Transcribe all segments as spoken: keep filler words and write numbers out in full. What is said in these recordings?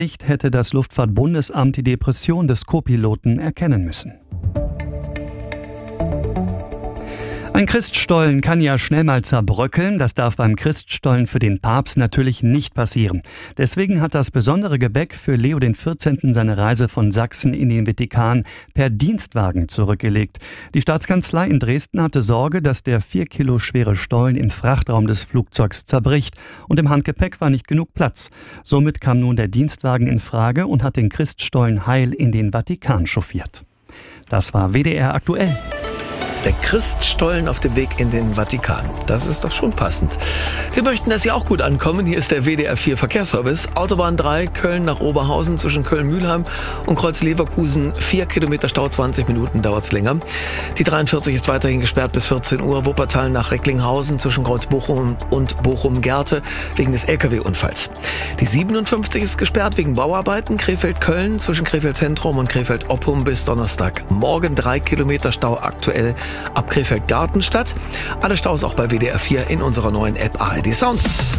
Nicht hätte das Luftfahrtbundesamt die Depression des Co-Piloten erkennen müssen. Ein Christstollen kann ja schnell mal zerbröckeln. Das darf beim Christstollen für den Papst natürlich nicht passieren. Deswegen hat das besondere Gebäck für Leo der vierzehnte. Seine Reise von Sachsen in den Vatikan per Dienstwagen zurückgelegt. Die Staatskanzlei in Dresden hatte Sorge, dass der vier Kilo schwere Stollen im Frachtraum des Flugzeugs zerbricht. Und im Handgepäck war nicht genug Platz. Somit kam nun der Dienstwagen in Frage und hat den Christstollen heil in den Vatikan chauffiert. Das war W D R aktuell. Der Christstollen auf dem Weg in den Vatikan. Das ist doch schon passend. Wir möchten, dass Sie auch gut ankommen. Hier ist der W D R vier Verkehrsservice. Autobahn drei, Köln nach Oberhausen zwischen Köln-Mühlheim und Kreuz-Leverkusen. Vier Kilometer Stau, zwanzig Minuten dauert's länger. Die dreiundvierzig ist weiterhin gesperrt bis vierzehn Uhr. Wuppertal nach Recklinghausen zwischen Kreuz-Bochum und Bochum-Gerte wegen des L K W-Unfalls. Die siebenundfünfzig ist gesperrt wegen Bauarbeiten. Krefeld-Köln zwischen Krefeld-Zentrum und Krefeld-Oppum bis Donnerstag. Morgen drei Kilometer Stau aktuell ab Krefeld-Gartenstadt. Alle Staus auch bei W D R vier in unserer neuen App A R D Sounds.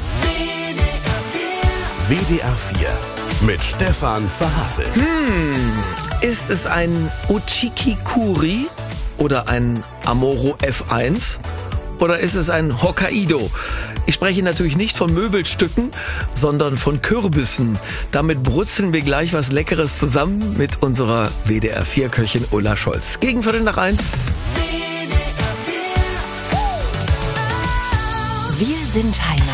W D R vier mit Stefan Verhassel. Hm, ist es ein Uchiki-Kuri oder ein Amoro F eins? Oder ist es ein Hokkaido? Ich spreche natürlich nicht von Möbelstücken, sondern von Kürbissen. Damit brutzeln wir gleich was Leckeres zusammen mit unserer W D R vier Köchin Ulla Scholz. Gegen Viertel nach eins. Wir sind Heimat.